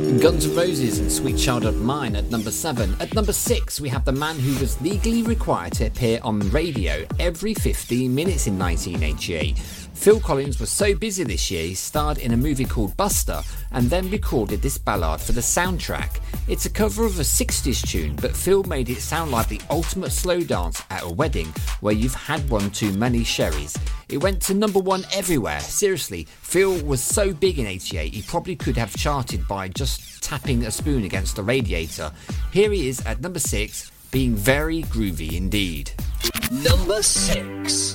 Guns N' Roses and Sweet Child of Mine at number 7. At number 6, we have the man who was legally required to appear on radio every 15 minutes in 1988. Phil Collins was so busy this year he starred in a movie called Buster and then recorded this ballad for the soundtrack. It's a cover of a 60s tune, but Phil made it sound like the ultimate slow dance at a wedding where you've had one too many sherries. It went to number 1 everywhere. Seriously, Phil was so big in 88 he probably could have charted by just tapping a spoon against a radiator. Here he is at number 6, being very groovy indeed. Number 6.